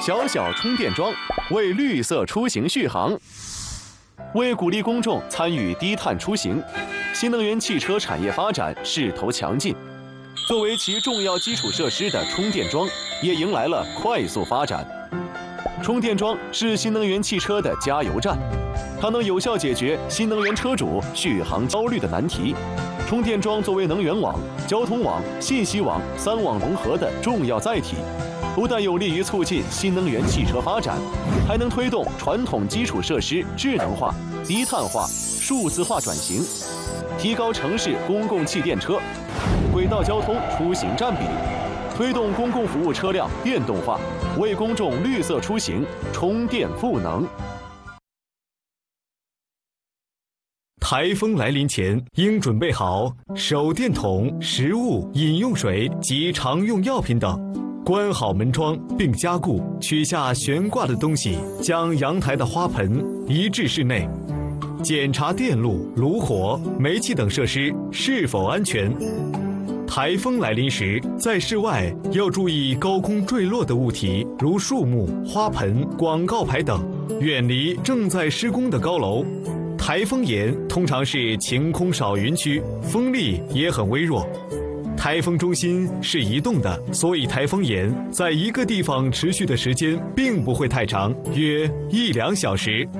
小小充电桩，为绿色出行续航。为鼓励公众参与低碳出行，新能源汽车产业发展势头强劲。作为其重要基础设施的充电桩，也迎来了快速发展。充电桩是新能源汽车的加油站，它能有效解决新能源车主续航焦虑的难题。充电桩作为能源网、交通网、信息网3网融合的重要载体，不但有利于促进新能源汽车发展，还能推动传统基础设施智能化、低碳化、数字化转型，提高城市公共汽电车、轨道交通出行占比，推动公共服务车辆电动化，为公众绿色出行充电赋能。 台风来临前，应准备好手电筒、食物、饮用水及常用药品等，关好门窗并加固，取下悬挂的东西，将阳台的花盆移至室内，检查电路、炉火、煤气等设施是否安全。台风来临时，在室外要注意高空坠落的物体，如树木、花盆、广告牌等，远离正在施工的高楼。台风眼通常是晴空少云区，风力也很微弱。台风中心是移动的，所以台风眼在一个地方持续的时间并不会太长，约1-2小时。